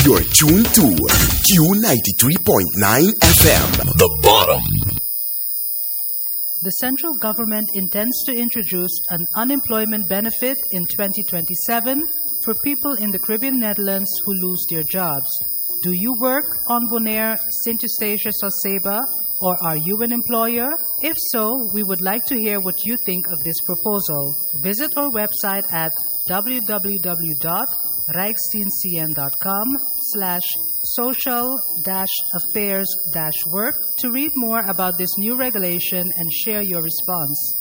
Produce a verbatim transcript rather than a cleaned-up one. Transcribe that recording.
You're tuned to Q ninety-three point nine F M, The Bottom. The central government intends to introduce an unemployment benefit in twenty twenty-seven for people in the Caribbean Netherlands who lose their jobs. Do you work on Bonaire, Saint Eustatius or Saba, or are you an employer? If so, we would like to hear what you think of this proposal. Visit our website at w w w dot rijksdienstcn.com slash social dash affairs dash work to read more about this new regulation and share your response.